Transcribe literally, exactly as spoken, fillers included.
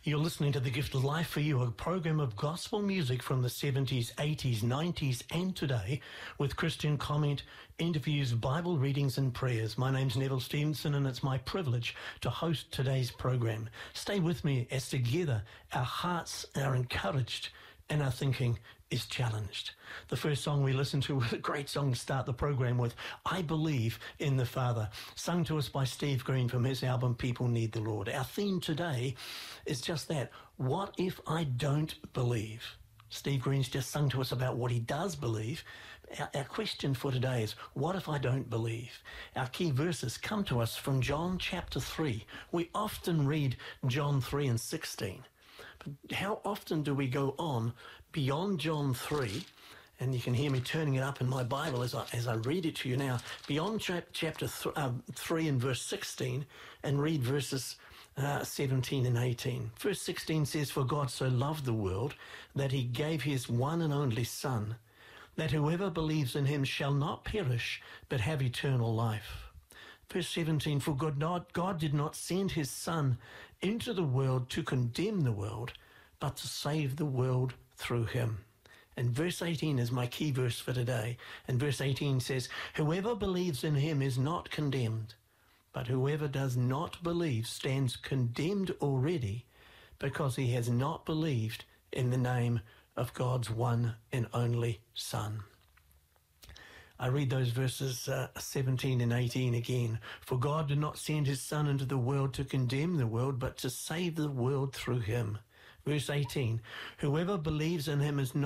You're listening to The Gift of Life for You, a program of gospel music from the seventies, eighties, nineties and today with Christian comment, interviews, Bible readings and prayers. My name's Neville Stevenson and it's my privilege to host today's program. Stay with me as together our hearts are encouraged and our thinking is challenged. The first song we listened to was a great song to start the program with, I Believe in the Father, sung to us by Steve Green from his album People Need the Lord. Our theme today is just that. What if I don't believe? Steve Green's just sung to us about what he does believe. Our, our question for today is, what if I don't believe? Our key verses come to us from John chapter three. We often read John three and sixteen. But how often do we go on beyond John three, and you can hear me turning it up in my Bible as I, as I read it to you now, beyond chap, chapter th- uh, three and verse sixteen, and read verses uh, seventeen and eighteen. Verse sixteen says, For God so loved the world that he gave his one and only Son, that whoever believes in him shall not perish, but have eternal life. Verse seventeen, For God, not, God did not send his Son into the world to condemn the world, but to save the world through him. And verse eighteen is my key verse for today. And verse eighteen says, Whoever believes in him is not condemned, but whoever does not believe stands condemned already, because he has not believed in the name of God's one and only Son. I read those verses uh, seventeen and eighteen again. For God did not send his Son into the world to condemn the world, but to save the world through him. Verse eighteen, Whoever believes in him is not